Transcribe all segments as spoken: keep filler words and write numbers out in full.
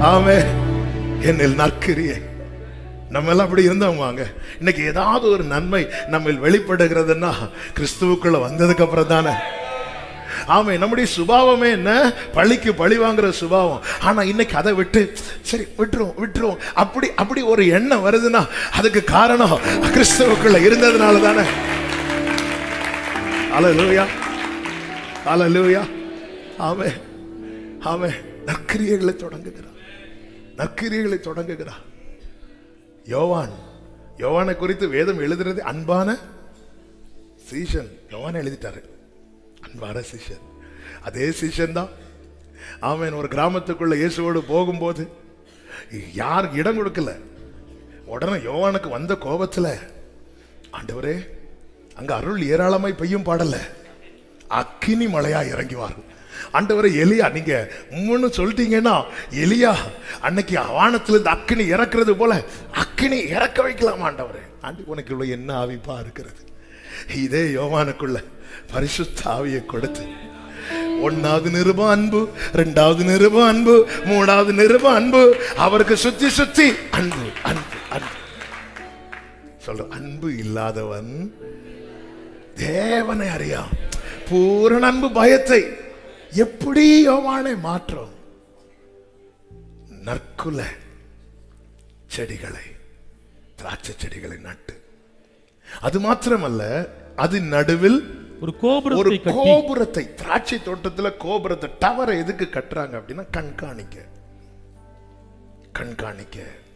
ஆமென். என்னில் நற்கிரியை. நம்ம எல்லாம் அப்படி இருந்தோமாங்க. இன்னைக்கு ஏதாவது ஒரு நன்மை நம்ம வெளிப்படுகிறதுன்னா கிறிஸ்துவுக்குள்ள வந்ததுக்கு அப்புறம் தானே. ஆமே, நம்முடைய சுபாவமே என்ன? பழிக்கு பழி வாங்குற சுபாவம். ஆனா இன்னைக்கு அதை விட்டு சரி விட்டுரும் விட்டுரும் அப்படி அப்படி ஒரு எண்ணம் வருதுன்னா அதுக்கு காரணம் கிறிஸ்துவுக்குள்ள இருந்ததுனால தானே. அல்லேலூயா, அல்லேலூயா. ஆமே, ஆமே. நற்கிரியைகளை தொடங்குகிறார், நற்கிரியைகளை தொடங்குகிறார். யோவான், யோவானை குறித்து வேதம் எழுதுறது அன்பான சீஷன். யோவான் எழுதிட்டாரு அன்பான சீஷன். அதே சீஷன் தான் ஆமென். ஒரு கிராமத்துக்குள்ள இயேசுவோடு போகும்போது யார் இடம் கொடுக்கல. உடனே யோவானுக்கு வந்த கோபத்துல, ஆண்டவரே அங்க அருள் ஏராளமாய் பெய்யும் பாடல, அக்கினி மழையா இறங்குவார்கள். ஆண்டவரே, எலியா நீங்க முன்னு சொல்லிட்டீங்கன்னா எலியா அன்னைக்கு வானத்துல இருந்து அக்கினி இறக்குறது போல அக்கினி இறக்க வைக்கலாம் ஆண்டவரே. ஆண்டு உனக்குள்ள என்ன ஆவிப்பா இருக்கிறது. இதே யோவானுக்குள்ள பரிசுத்த ஆவியை கொடுத்து ஒன்னாவது நிருபம் அன்பு, இரண்டாவது நிருபம் அன்பு, மூணாவது நிருபம் அன்பு, அவருக்கு சுத்தி சுத்தி அன்பு அன்பு அன்பு சொல்ற. அன்பு இல்லாதவன் தேவனை அறியா. பூரண அன்பு பயத்தை எப்படி யோவானை மாற்றும்? நற்குல செடிகளை, திராட்சை செடிகளை நட்டு, அது மாத்திரமல்ல அது நடுவில் ஒரு கோபுரத்தை, ஒரு கோபுரத்தை, திராட்சை தோட்டத்தில் கோபுரத்தை, டவரை எதுக்கு கட்டுறாங்க அப்படின்னா கண்காணிக்க, கண்காணிக்க.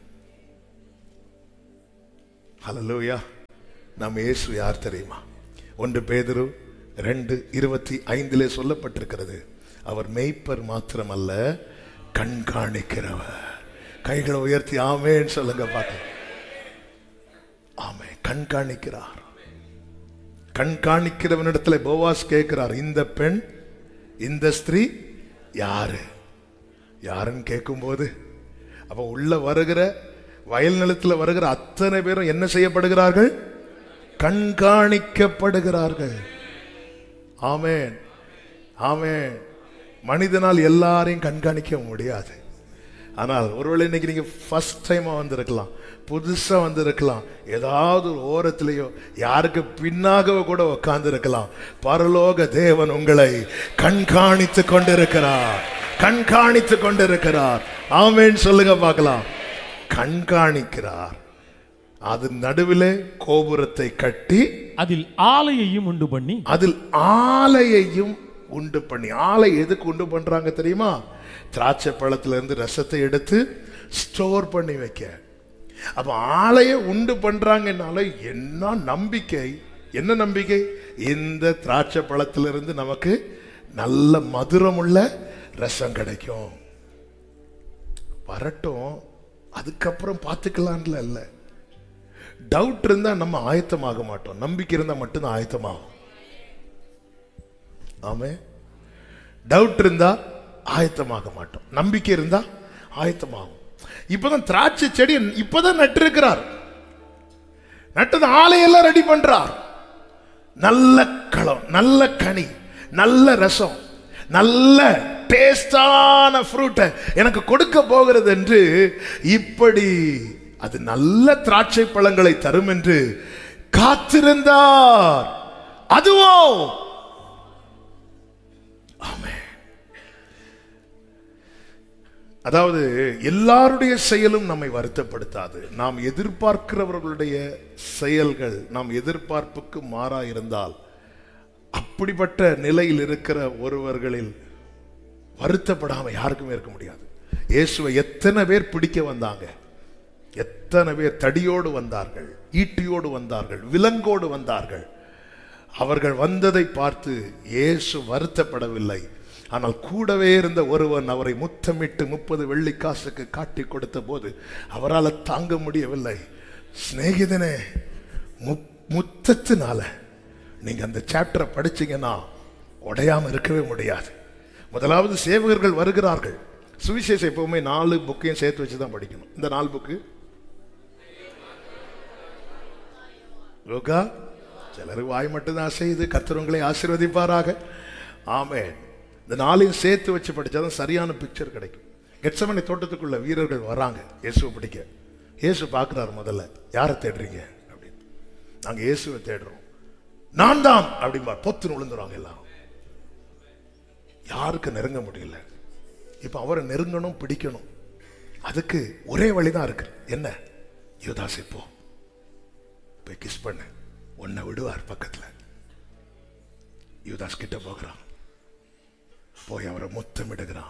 ஹல்லேலூயா. நம்ம இயேசு யார் தெரியுமா? ஒன்று பேதுரு ரெண்டு இருபத்தி ஐந்திலே சொல்லப்பட்டிருக்கிறது, அவர் மேய்ப்பர் மாத்திரமல்ல கண்காணிக்கிறவர். கைகளை உயர்த்தி ஆமென் சொல்லுங்க பார்க்கலாம். ஆமென். கண்காணிக்கிறார். கண்காணிக்கிறவனிடத்துல போவாஸ் கேட்கிறார், இந்த பெண் இந்த ஸ்திரீ யாரு யாருன்னு கேட்கும் போது அப்ப உள்ள வருகிற வயல் நிலத்தில் வருகிற அத்தனை பேரும் என்ன செய்யப்படுகிறார்கள்? கண்காணிக்கப்படுகிறார்கள். ஆமென், ஆமென். மனிதனால் எல்லாரையும் கண்காணிக்க முடியாது. ஆனால் ஒருவேளை இன்னைக்கு நீங்க ஃபர்ஸ்ட் டைமா வந்திருக்கலாம், புதுசா வந்திருக்கலாம், ஏதாவது ஒரு ஓரத்திலேயோ யாருக்கு பின்னாக கூட உட்கார்ந்து இருக்கலாம். பரலோக தேவன் உங்களை கண்காணித்து கொண்டிருக்கிறார், கண்காணித்து கொண்டிருக்கிறார். ஆமென் சொல்லுங்க பார்க்கலாம். கண்காணிக்கிறார். அது நடுவிலே கோபுரத்தை கட்டி அதில் ஆலையையும் உண்டு பண்ணி, அதில் ஆலையையும் உண்டு பண்ணி. ஆலை எதுக்கு உண்டு பண்றாங்க தெரியுமா? திராட்சை பழத்துல இருந்து ரசத்தை எடுத்து ஸ்டோர் பண்ணி வைக்க. அப்ப ஆலைய உண்டு பண்றாங்கனால என்ன நம்பிக்கை? என்ன நம்பிக்கை? இந்த திராட்சை பழத்திலிருந்து நமக்கு நல்ல மதுரமுள்ள ரசம் கிடைக்கும். வரட்டும், அதுக்கப்புறம் பார்த்துக்கலான்ல இல்ல. டவுட் இருந்தா நம்ம ஆயத்தமாக மாட்டோம், நம்பிக்கை இருந்தா மட்டும்தான் ஆயத்தமாகும். ஆமே. டவுட் இருந்தா ஆயத்தமாக மாட்டோம், நம்பிக்கை இருந்தா ஆயத்தமாகும். இப்பதான் திராட்சை செடி இப்பதான் நட்டு இருக்கிறார், நட்டது ஆலையெல்லாம் ரெடி பண்றார். நல்ல களம், நல்ல கனி, நல்ல ரசம், நல்ல டேஸ்டான ஃப்ரூட்டை எனக்கு கொடுக்க போகிறது என்று, இப்படி அது நல்ல திராட்சை பழங்களை தரும் என்று காத்திருந்தார். அதுவோ ஆமென். அதாவது எல்லாருடைய செயலும் நம்மை வருத்தப்படுத்தாது. நாம் எதிர்பார்க்கிறவர்களுடைய செயல்கள் நாம் எதிர்பார்ப்புக்கு மாறா இருந்தால், அப்படிப்பட்ட நிலையில் இருக்கிற ஒருவர்களில் வருத்தப்படாம யாருக்குமே இருக்க முடியாது. இயேசுவை எத்தனை பேர் பிடிக்க வந்தாங்க, எத்தனை பேர் தடியோடு வந்தார்கள், ஈட்டியோடு வந்தார்கள், விலங்கோடு வந்தார்கள். அவர்கள் வந்ததை பார்த்து இயேசு வருத்தப்படவில்லை. ஆனால் கூடவே இருந்த ஒருவன் அவரை முத்தமிட்டு முப்பது வெள்ளி காசுக்கு காட்டி கொடுத்த போது அவரால் தாங்க முடியவில்லை. சிநேகிதனே, முத்தத்தினால நீங்க அந்த சாப்டரை படிச்சீங்கன்னா உடையாம இருக்கவே முடியாது. முதலாவது சேவகர்கள் வருகிறார்கள். சுவிசேஷம் எப்பவுமே நாலு புக்கையும் சேர்த்து வச்சுதான் படிக்கணும். இந்த நாலு புக்கு லூக்கா, சிலருக்கு வாய் மட்டும்தான் அசையுது. கர்த்தர் உங்களை ஆசீர்வதிப்பாராக. ஆமென். இந்த நாளையும் சேர்த்து வச்சு படிச்சாதான் சரியான பிக்சர் கிடைக்கும். கெத்செமனே தோட்டத்துக்குள்ள வீரர்கள் வராங்க இயேசுவை பிடிக்க. இயேசு பார்க்கிறார், முதல்ல யாரை தேடுறீங்க அப்படின்னு. நாங்க இயேசுவை தேடுறோம். நான் தான் அப்படின்பா. பொத்துன்னு விழுந்துருவாங்க எல்லாரும். யாருக்கு நெருங்க முடியல. இப்ப அவரை நெருங்கணும், பிடிக்கணும். அதுக்கு ஒரே வழிதான் இருக்கு. என்ன? யூதாஸ் போ, போய் கிஸ் பண்ண, உன்னை விடுவார் பக்கத்துல. யூதாஸ் கிட்ட போகிறான், போய் அவரை முத்தமிடுகிறான்.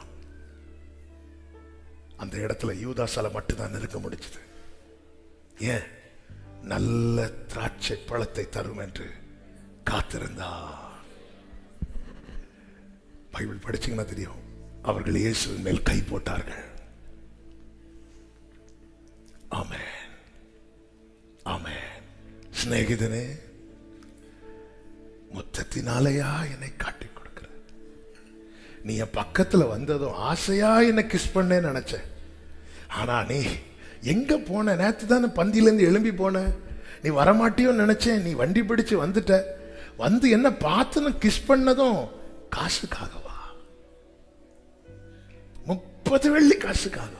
அந்த இடத்துல யூதாசால மட்டும்தான் நெருங்க முடிச்சது. ஏன்? நல்ல திராட்சை பழத்தை தரும் என்று காத்திருந்தார். பைபிள் படிச்சீங்கன்னா தெரியும், அவர்கள் இயேசுவின் மேல் கை போட்டார்கள். ஆமென், ஆமென். சிநேகிதனே, முத்தத்தினாலேயா என்னை காட்டி கொடுக்கிற? நீ என் பக்கத்துல வந்ததும் ஆசையா என்னை கிஸ் பண்ண நினைச்ச. ஆனா நீ எங்க போன? நேத்து தானே பந்தியில இருந்து எழும்பி போன. நீ வரமாட்டியோன்னு நினைச்சேன். நீ வண்டி பிடிச்சு வந்துட்ட. வந்து என்ன பார்த்து கிஸ் பண்ணதும் காசுக்காகவா? முப்பது வெள்ளி காசுக்காகவா?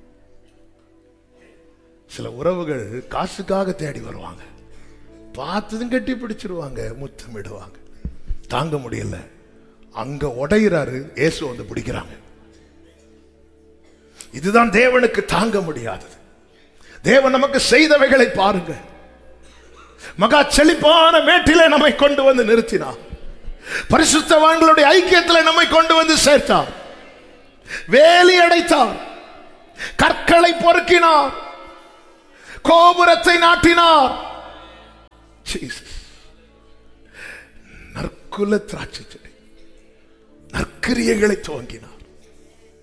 சில உறவுகள் காசுக்காக தேடி வருவாங்க, பார்த்ததும் கட்டி பிடிச்சிருவாங்க, முத்தமிடுவாங்க. தாங்க முடியல, அங்க உடையிறாரு, இயேசு வந்து பிடிக்கிறாங்க. இதுதான் தேவனுக்கு தாங்க முடியாதது. தேவன் நமக்கு செய்தவைகளை பாருங்க. மகா செழிப்பான மேட்டிலே நம்மை கொண்டு வந்து நிறுத்தினார். பரிசுத்தவான்களுடைய ஐக்கியத்தில் நம்மை கொண்டு வந்து சேர்த்தார். வேலி அடைத்தார், கற்களை பொறுக்கினார், கோபுரத்தை நாட்டினார். நற்குல திராட்சை செடி, நற்கிரியைகளை துவங்கினார்.